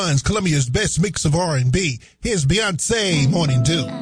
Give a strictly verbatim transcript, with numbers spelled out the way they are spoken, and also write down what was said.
Columbia's best mix of R and B. Here's Beyonce, Morning Dew.